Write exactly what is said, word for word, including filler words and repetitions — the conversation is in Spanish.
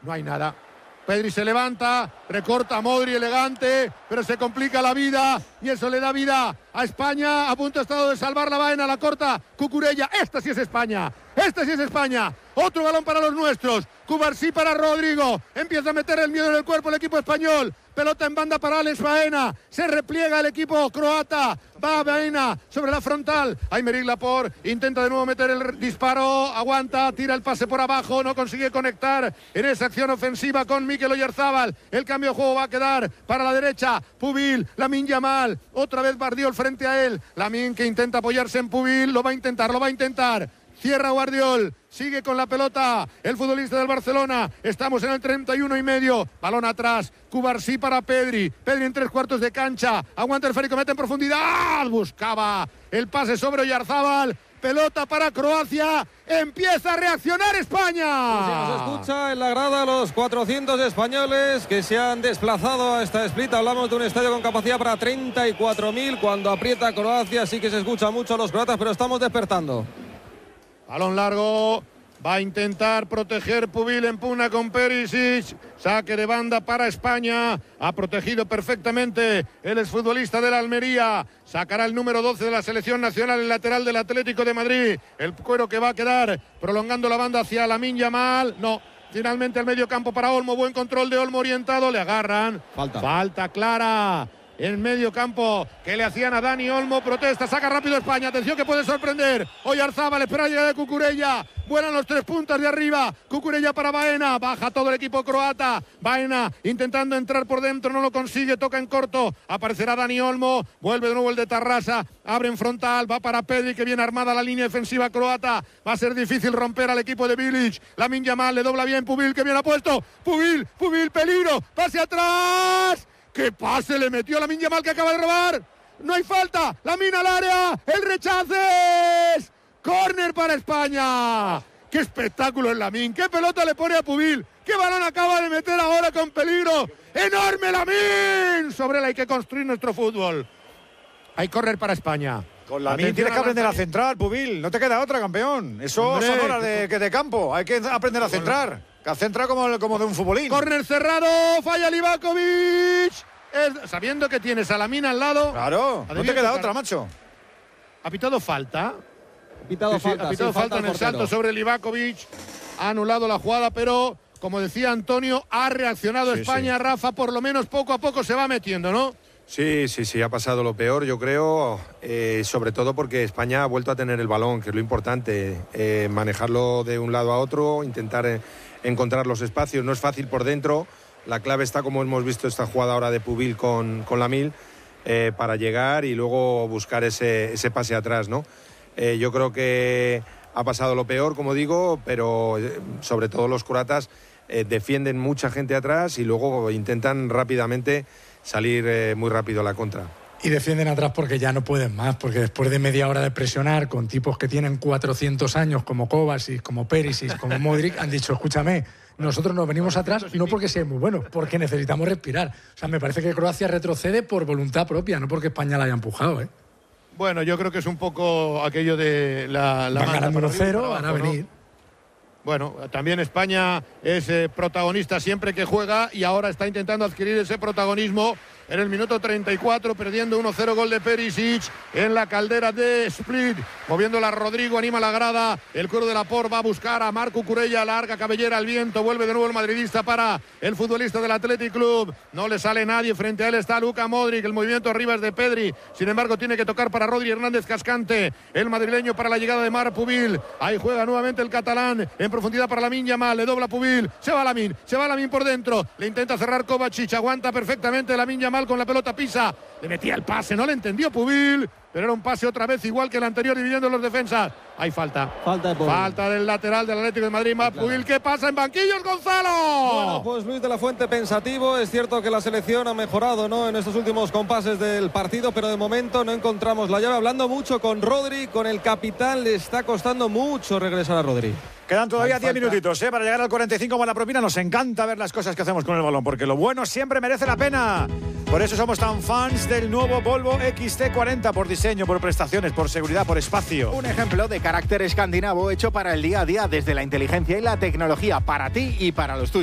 No hay nada. Pedri se levanta, recorta a Modri elegante, pero se complica la vida y eso le da vida a España. A punto ha estado de salvar la Baena, la corta Cucurella. Esta sí es España, esta sí es España. Otro balón para los nuestros. Cubarsí para Rodrigo. Empieza a meter el miedo en el cuerpo el equipo español. Pelota en banda para Alex Baena. Se repliega el equipo croata. Va Baena sobre la frontal. Aymeric Laporte intenta de nuevo meter el disparo. Aguanta, tira el pase por abajo. No consigue conectar en esa acción ofensiva con Mikel Oyarzabal. El cambio de juego va a quedar para la derecha. Pubil, Lamine Yamal. Otra vez Guardiol frente a él. Lamine que intenta apoyarse en Pubil. Lo va a intentar, lo va a intentar. Cierra Guardiol, sigue con la pelota el futbolista del Barcelona. Estamos en el treinta y uno y medio. Balón atrás, Cubarsí para Pedri. Pedri en tres cuartos de cancha. Aguanta el Férico, mete en profundidad. Buscaba el pase sobre Oyarzabal. Pelota para Croacia. Empieza a reaccionar España. Pues se nos escucha en la grada los cuatrocientos españoles que se han desplazado a esta split. Hablamos de un estadio con capacidad para treinta y cuatro mil. Cuando aprieta Croacia sí que se escucha mucho a los croatas, pero estamos despertando. Balón largo, va a intentar proteger Pubil en pugna con Perisic. Saque de banda para España. Ha protegido perfectamente el exfutbolista de la Almería. Sacará el número doce de la selección nacional, el lateral del Atlético de Madrid. El cuero que va a quedar prolongando la banda hacia Lamine Yamal. No, finalmente el medio campo para Olmo. Buen control de Olmo orientado. Le agarran. Falta. Falta clara. En medio campo que le hacían a Dani Olmo, protesta, saca rápido España, atención que puede sorprender. Oyarzabal espera la llegada de Cucurella, vuelan los tres puntas de arriba, Cucurella para Baena, baja todo el equipo croata, Baena intentando entrar por dentro, no lo consigue, toca en corto, aparecerá Dani Olmo, vuelve de nuevo el de Tarrasa, abre en frontal, va para Pedri que viene armada la línea defensiva croata, va a ser difícil romper al equipo de Bilic, Lamine Yamal le dobla bien Pubil que bien ha puesto, Pubil, Pubil, peligro, pase atrás. ¡Qué pase le metió Lamine Yamal que acaba de robar! ¡No hay falta! ¡Lamine al área! ¡El rechace! ¡Córner para España! ¡Qué espectáculo es Lamine! ¡Qué pelota le pone a Pubil! ¡Qué balón acaba de meter ahora con peligro! ¡Enorme Lamine! Sobre él hay que construir nuestro fútbol. Hay córner para España. Con Lamine tienes que aprender a centrar, Pubil. No te queda otra, campeón. Eso Hombre, son horas de, de campo. Hay que aprender a centrar. Que centra como, como de un futbolín. Córner cerrado, falla Livakovic. Es, sabiendo que tienes a Lamine al lado. Claro, no te queda otra, macho. Ha pitado falta. Ha pitado sí, sí, falta, ha pitado sí, falta falta en el salto sobre Livakovic. Ha anulado la jugada, pero como decía Antonio, ha reaccionado sí, España. Sí. Rafa, por lo menos poco a poco se va metiendo, ¿no? Sí, sí, sí, ha pasado lo peor, yo creo, eh, sobre todo porque España ha vuelto a tener el balón, que es lo importante, eh, manejarlo de un lado a otro, intentar eh, encontrar los espacios, no es fácil por dentro, la clave está como hemos visto esta jugada ahora de Pubil con, con Lamine, eh, para llegar y luego buscar ese, ese pase atrás, ¿no? Eh, yo creo que ha pasado lo peor, como digo, pero eh, sobre todo los croatas eh, defienden mucha gente atrás y luego intentan rápidamente salir eh, muy rápido a la contra. Y defienden atrás porque ya no pueden más, porque después de media hora de presionar con tipos que tienen cuatrocientos años, como Kovacic, como Perisic, como Modric, han dicho, escúchame, nosotros nos venimos atrás no porque sean muy buenos, porque necesitamos respirar. O sea, me parece que Croacia retrocede por voluntad propia, no porque España la haya empujado, ¿eh? Bueno, yo creo que es un poco aquello de la... la van ganando uno cero, van a venir. ¿no? Bueno, también España es eh, protagonista siempre que juega y ahora está intentando adquirir ese protagonismo en el minuto treinta y cuatro, perdiendo uno cero, gol de Perisic en la caldera de Split, moviéndola Rodrigo, anima la grada, el cuero de Laporte va a buscar a Marc Cucurella, larga cabellera al viento, vuelve de nuevo el madridista para el futbolista del Athletic Club, no le sale nadie, frente a él está Luka Modric, el movimiento arriba es de Pedri, sin embargo tiene que tocar para Rodri Hernández Cascante, el madrileño para la llegada de Marc Pubil, ahí juega nuevamente el catalán, en profundidad para Lamine Yamal, le dobla Pubil, se va Lamine, se va Lamine por dentro, le intenta cerrar Kovacic, aguanta perfectamente Lamine Yamal con la pelota, pisa, le metía el pase, no le entendió Pubil, pero era un pase otra vez igual que el anterior, dividiendo los defensas. Hay falta. Falta de Pubil. Falta del lateral del Atlético de Madrid, Marc Pubil. ¿Qué pasa en banquillos, Gonzalo? Bueno, pues Luis de la Fuente pensativo. Es cierto que la selección ha mejorado, ¿no?, en estos últimos compases del partido, pero de momento no encontramos la llave. Hablando mucho con Rodri, con el capitán, le está costando mucho regresar a Rodri. Quedan todavía diez minutitos ¿eh? para llegar al cuarenta y cinco con la propina. Nos encanta ver las cosas que hacemos con el balón, porque lo bueno siempre merece la pena. Por eso somos tan fans del nuevo Volvo X C cuarenta, por diseño, por prestaciones, por seguridad, por espacio. Un ejemplo de carácter escandinavo hecho para el día a día, desde la inteligencia y la tecnología, para ti y para los tuyos.